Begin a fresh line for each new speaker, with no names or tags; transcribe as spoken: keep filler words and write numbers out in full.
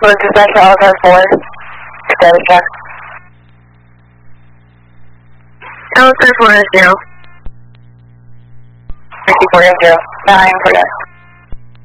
Well, dispatch all time four. Status check. All time four is zero. fifty-four zero. Nine for that.